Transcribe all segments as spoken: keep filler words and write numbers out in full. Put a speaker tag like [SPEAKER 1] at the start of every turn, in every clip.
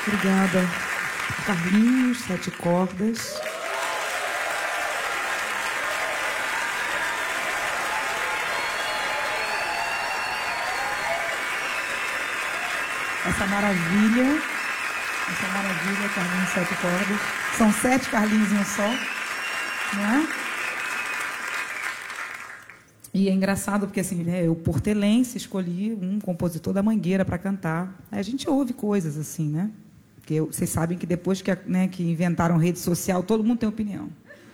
[SPEAKER 1] Obrigada. Carlinhos, sete cordas. Essa maravilha, essa maravilha, Carlinhos, sete cordas. São sete Carlinhos em um só, não é? E é engraçado porque, assim, né, eu, por telense, escolhi um compositor da Mangueira para cantar. Aí a gente ouve coisas assim, né? Porque eu, vocês sabem que depois que, né, que inventaram rede social, todo mundo tem opinião.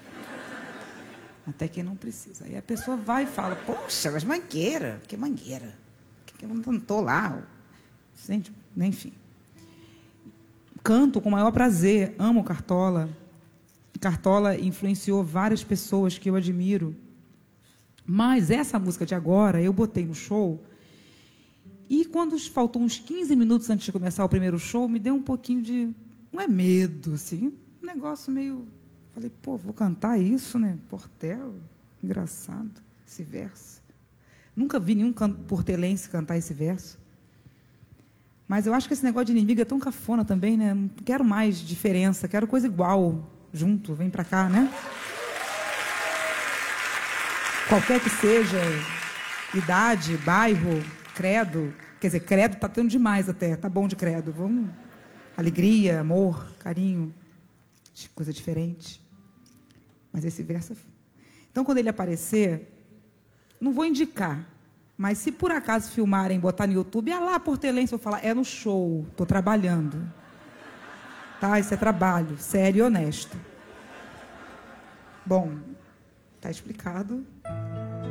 [SPEAKER 1] Até quem não precisa. Aí a pessoa vai e fala, poxa, mas Mangueira, que Mangueira? Que eu não estou lá? Gente, enfim. Canto com o maior prazer, amo Cartola. Cartola influenciou várias pessoas que eu admiro. Mas essa música de agora, eu botei no show, e quando faltou uns quinze minutos antes de começar o primeiro show, me deu um pouquinho de, não é medo, assim, um negócio meio... Falei, pô, vou cantar isso, né? Portela, engraçado, esse verso. Nunca vi nenhum portelense cantar esse verso. Mas eu acho que esse negócio de inimigo é tão cafona também, né? Não quero mais diferença, quero coisa igual, junto, vem pra cá, né? Qualquer que seja, idade, bairro, credo. Quer dizer, credo está tendo demais até, tá bom de credo. Vamos. Alegria, amor, carinho, coisa diferente. Mas esse verso... Então, quando ele aparecer, não vou indicar, mas se por acaso filmarem, botar no YouTube, ah lá, portelense, eu vou falar, é no show, estou trabalhando. Tá? Isso é trabalho, sério e honesto. Bom, tá explicado.